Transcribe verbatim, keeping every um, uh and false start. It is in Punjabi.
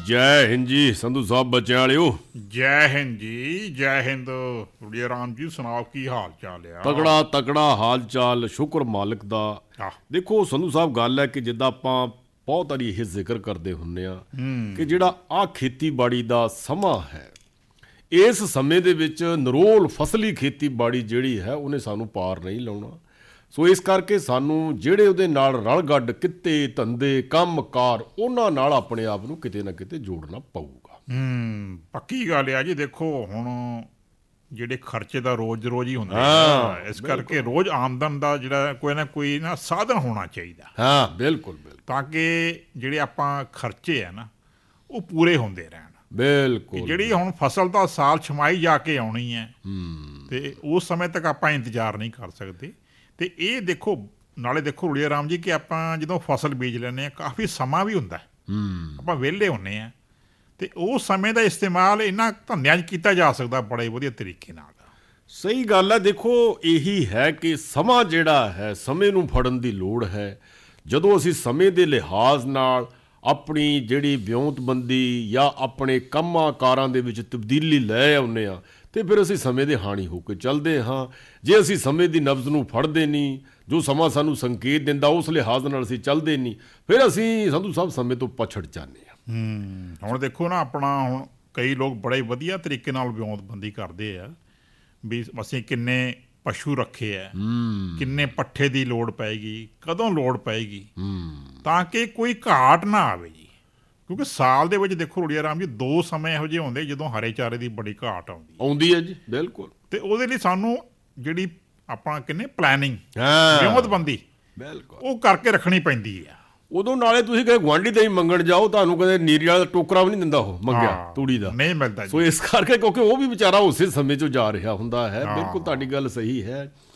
ਜੈ ਹਿੰਦ ਜੀ ਸੰਧੂ ਸਾਹਿਬ ਬੱਚਿਆਂ ਵਾਲਿਓ। ਜੈ ਹਿੰਦ ਜੀ, ਜੈ ਹਿੰਦ। ਰੁੜੀਆ ਰਾਮ ਜੀ ਸੁਣਾਓ, ਕੀ ਹਾਲ ਚਾਲ ਆ? ਤਕੜਾ ਤਕੜਾ ਹਾਲ ਚਾਲ, ਸ਼ੁਕਰ ਮਾਲਕ ਦਾ। ਆਹ, ਦੇਖੋ ਸੰਧੂ ਸਾਹਿਬ, ਗੱਲ ਹੈ ਕਿ ਜਿੱਦਾਂ ਆਪਾਂ ਬਹੁਤ ਵਾਰੀ ਇਹ ਜ਼ਿਕਰ ਕਰਦੇ ਹੁੰਦੇ ਆ ਕਿ ਜਿਹੜਾ ਆਹ ਖੇਤੀਬਾੜੀ ਦਾ ਸਮਾਂ ਹੈ, ਇਸ ਸਮੇਂ ਦੇ ਵਿੱਚ ਨਿਰੋਲ ਫਸਲੀ ਖੇਤੀਬਾੜੀ ਜਿਹੜੀ ਹੈ ਉਹਨੇ ਸਾਨੂੰ ਪਾਰ ਨਹੀਂ ਲਾਉਣਾ। ਸੋ ਇਸ ਕਰਕੇ ਸਾਨੂੰ ਜਿਹੜੇ ਉਹਦੇ ਨਾਲ ਰਲ ਗੱਡ ਕਿੱਤੇ ਧੰਦੇ ਕੰਮ ਕਾਰ ਉਹਨਾਂ ਨਾਲ ਆਪਣੇ ਆਪ ਨੂੰ ਕਿਤੇ ਨਾ ਕਿਤੇ ਜੋੜਨਾ ਪਊਗਾ। ਹੂੰ ਪੱਕੀ ਗੱਲ ਆ ਜੀ। ਦੇਖੋ ਹੁਣ ਜਿਹੜੇ ਖਰਚੇ ਦਾ ਰੋਜ਼ ਰੋਜ਼ ਹੀ ਹੁੰਦਾ ਹੈ, ਇਸ ਕਰਕੇ ਰੋਜ਼ ਆਮਦਨ ਦਾ ਜਿਹੜਾ ਕੋਈ ਨਾ ਕੋਈ ਨਾ ਸਾਧਨ ਹੋਣਾ ਚਾਹੀਦਾ। ਹਾਂ ਬਿਲਕੁਲ ਬਿਲਕੁਲ, ਤਾਂ ਕਿ ਜਿਹੜੇ ਆਪਾਂ ਖਰਚੇ ਆ ਨਾ ਉਹ ਪੂਰੇ ਹੁੰਦੇ ਰਹਿਣ। ਬਿਲਕੁਲ ਜਿਹੜੀ ਹੁਣ ਫਸਲ ਤਾਂ ਸਾਲ ਛਮਾਈ ਜਾ ਕੇ ਆਉਣੀ ਹੈ ਤੇ ਉਸ ਸਮੇਂ ਤੱਕ ਆਪਾਂ ਇੰਤਜ਼ਾਰ ਨਹੀਂ ਕਰ ਸਕਦੇ। ਤੇ ਇਹ ਦੇਖੋ, ਨਾਲੇ ਦੇਖੋ ਰੁੜੀਆ ਰਾਮ ਜੀ, ਕਿ ਆਪਾਂ ਜਦੋਂ ਫਸਲ ਬੀਜ ਲੈਂਦੇ ਹਾਂ ਕਾਫੀ ਸਮਾਂ ਵੀ ਹੁੰਦਾ, ਆਪਾਂ ਵਿਹਲੇ ਹੁੰਦੇ ਹਾਂ, ਤੇ ਉਸ ਸਮੇਂ ਦਾ ਇਸਤੇਮਾਲ ਇਹਨਾਂ ਧੰਦਿਆਂ 'ਚ ਕੀਤਾ ਜਾ ਸਕਦਾ ਬੜੇ ਵਧੀਆ ਤਰੀਕੇ ਨਾਲ। ਸਹੀ ਗੱਲ ਹੈ। ਦੇਖੋ ਇਹੀ ਹੈ ਕਿ ਸਮਾਂ ਜਿਹੜਾ ਹੈ, ਸਮੇਂ ਨੂੰ ਫੜਨ ਦੀ ਲੋੜ ਹੈ। ਜਦੋਂ ਅਸੀਂ ਸਮੇਂ ਦੇ ਲਿਹਾਜ਼ ਨਾਲ ਆਪਣੀ ਜਿਹੜੀ ਵਿਉਂਤਬੰਦੀ ਜਾਂ ਆਪਣੇ ਕੰਮਾਂ ਕਾਰਾਂ ਦੇ ਵਿੱਚ ਤਬਦੀਲੀ ਲੈ ਆਉਂਦੇ ਹਾਂ ਅਤੇ ਫਿਰ ਅਸੀਂ ਸਮੇਂ ਦੇ ਹਾਣੀ ਹੋ ਕੇ ਚੱਲਦੇ ਹਾਂ। ਜੇ ਅਸੀਂ ਸਮੇਂ ਦੀ ਨਬਜ਼ ਨੂੰ ਫੜਦੇ ਨਹੀਂ, ਜੋ ਸਮਾਂ ਸਾਨੂੰ ਸੰਕੇਤ ਦਿੰਦਾ ਉਸ ਲਿਹਾਜ਼ ਨਾਲ ਅਸੀਂ ਚੱਲਦੇ ਨਹੀਂ, ਫਿਰ ਅਸੀਂ ਸੰਧੂ ਸਾਹਿਬ ਸਮੇਂ ਤੋਂ ਪਛੜ ਜਾਂਦੇ ਹਾਂ। ਹੁਣ ਦੇਖੋ ਨਾ, ਆਪਣਾ ਹੁਣ ਕਈ ਲੋਕ ਬੜੇ ਵਧੀਆ ਤਰੀਕੇ ਨਾਲ ਵਿਉਂਤਬੰਦੀ ਕਰਦੇ ਆ ਵੀ ਅਸੀਂ ਕਿੰਨੇ ਪਸ਼ੂ ਰੱਖੇ ਆ, ਕਿੰਨੇ ਪੱਠੇ ਦੀ ਲੋੜ ਪਏਗੀ, ਕਦੋਂ ਲੋੜ ਪਏਗੀ, ਤਾਂ ਕਿ ਕੋਈ ਘਾਟ ਨਾ ਆਵੇ ਜੀ। ਕਿਉਂਕਿ ਸਾਲ ਦੇ ਵਿੱਚ ਦੇਖੋ ਰੁੜੀਆ ਰਾਮ ਜੀ, ਦੋ ਸਮੇਂ ਇਹੋ ਜਿਹੇ ਹੁੰਦੇ ਜਦੋਂ ਹਰੇ ਚਾਰੇ ਦੀ ਬੜੀ ਘਾਟ ਆਉਂਦੀ ਆਉਂਦੀ ਹੈ ਜੀ। ਬਿਲਕੁਲ। ਤੇ ਉਹਦੇ ਲਈ ਸਾਨੂੰ ਜਿਹੜੀ ਆਪਾਂ ਕਹਿੰਦੇ ਪਲੈਨਿੰਗ, ਵਿਉਂਤਬੰਦੀ, ਬਿਲਕੁਲ ਉਹ ਕਰਕੇ ਰੱਖਣੀ ਪੈਂਦੀ ਆ। ਉਦੋਂ ਨਾਲੇ ਤੁਸੀਂ ਕਹੇ ਗੁਆਂਢੀ ਦਾ ਹੀ ਮੰਗਣ ਜਾਓ, ਤੁਹਾਨੂੰ ਕਦੇ ਨੀਰੀ ਵਾਲਾ ਟੋਕਰਾ ਵੀ ਨਹੀਂ ਦਿੰਦਾ ਉਹ ਮੰਗਿਆ ਤੂੜੀ ਦਾ, ਨਹੀਂ ਮਿਲਦਾ। ਸੋ ਇਸ ਕਰਕੇ, ਕਿਉਂਕਿ ਉਹ ਵੀ ਵਿਚਾਰਾ ਉਸੇ ਸਮੇਂ 'ਚੋਂ ਜਾ ਰਿਹਾ ਹੁੰਦਾ ਹੈ। ਬਿਲਕੁਲ ਤੁਹਾਡੀ ਗੱਲ ਸਹੀ ਹੈ।